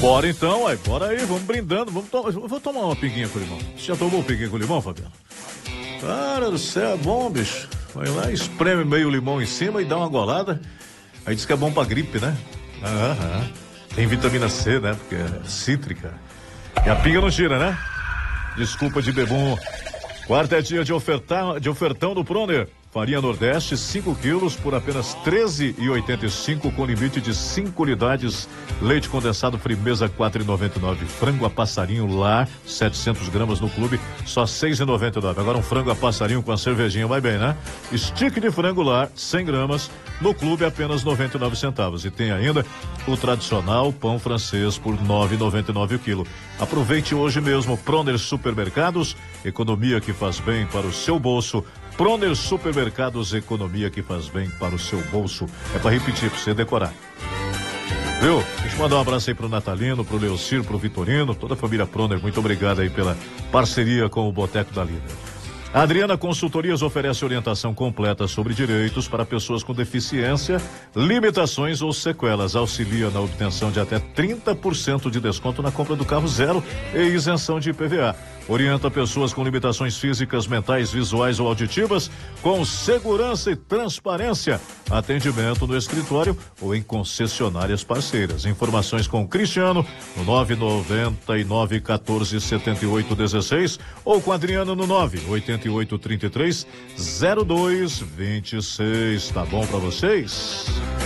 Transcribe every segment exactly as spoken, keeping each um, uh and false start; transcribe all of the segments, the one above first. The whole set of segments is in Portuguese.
Bora então, aí, bora aí, vamos brindando, vamos tomar, vou tomar uma pinguinha com limão. Você já tomou pinguinha com limão, Fabiano? Cara do céu, é bom, bicho. Vai lá, espreme meio limão em cima e dá uma golada. Aí diz que é bom pra gripe, né? Aham. Tem vitamina C, né? Porque é cítrica. E a pinga não tira, né? Desculpa de bebum. Quarta é dia de, ofertar, de ofertão do Proner. Farinha Nordeste, cinco quilos por apenas treze reais e oitenta e cinco centavos, com limite de cinco unidades. Leite condensado Frimeza, quatro reais e noventa e nove centavos. Frango a passarinho lá, setecentos gramas no clube, só seis reais e noventa e nove centavos. Agora um frango a passarinho com a cervejinha vai bem, né? Stick de frango lá, cem gramas, no clube apenas noventa e nove centavos. E tem ainda o tradicional pão francês por nove reais e noventa e nove centavos o quilo. Aproveite hoje mesmo. Proner Supermercados, economia que faz bem para o seu bolso. Proner Supermercados, economia que faz bem para o seu bolso. É para repetir, para você decorar. Viu? Deixa eu mandar um abraço aí pro Natalino, pro Leocir, pro Vitorino, toda a família Proner. Muito obrigado aí pela parceria com o Boteco da Líder. A Adriana Consultorias oferece orientação completa sobre direitos para pessoas com deficiência, limitações ou sequelas. Auxilia na obtenção de até trinta por cento de desconto na compra do carro zero e isenção de I P V A. Orienta pessoas com limitações físicas, mentais, visuais ou auditivas com segurança e transparência. Atendimento no escritório ou em concessionárias parceiras. Informações com o Cristiano no nove nove nove, um quatro, sete oito um seis ou com Adriano no nove oito oito três três, zero dois dois seis. Tá bom pra vocês?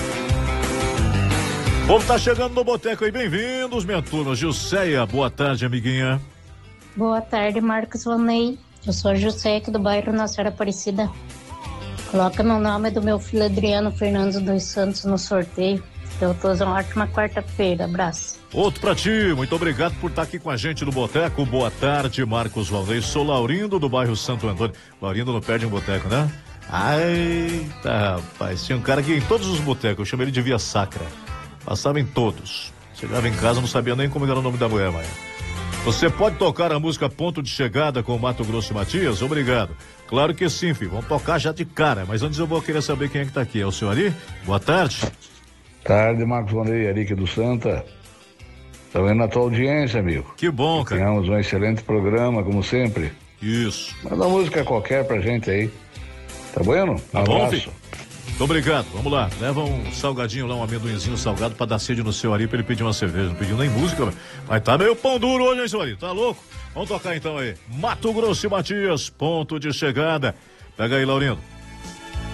O povo tá chegando no boteco aí, bem-vindos, minha turma. Gilceia, boa tarde, amiguinha. Boa tarde, Marcos Vanei. Eu sou a José aqui do bairro Nossa Senhora Aparecida. Coloca meu nome do meu filho Adriano Fernandes dos Santos no sorteio. Eu tô usando uma ótima quarta-feira. Abraço. Outro pra ti, muito obrigado por estar aqui com a gente no boteco. Boa tarde, Marcos Valdez. Sou Laurindo do bairro Santo Antônio. Laurindo não perde um boteco, né? Eita, rapaz, tinha um cara aqui em todos os botecos, eu chamei ele de Via Sacra. Passava em todos. Chegava em casa, não sabia nem como era o nome da mulher, mas... Você pode tocar a música Ponto de Chegada com o Mato Grosso e Matias? Obrigado. Claro que sim, filho. Vamos tocar já de cara. Mas antes eu vou querer saber quem é que tá aqui. É o senhor Ari? Boa tarde. Tarde, Marcos Vanei, Ari do Santa. Estamos na tua audiência, amigo. Que bom, cara. Tenhamos um excelente programa, como sempre. Isso. Manda uma música qualquer pra gente aí. Tá bueno? Um tá abraço. Bom, filho? Muito obrigado. Vamos lá. Leva um salgadinho lá, um amendoinzinho salgado pra dar sede no seu Ari pra ele pedir uma cerveja. Não pediu nem música, mas tá meio pão duro hoje, hein, seu Ari? Tá louco? Vamos tocar então aí. Mato Grosso e Matias, Ponto de Chegada. Pega aí, Laurindo.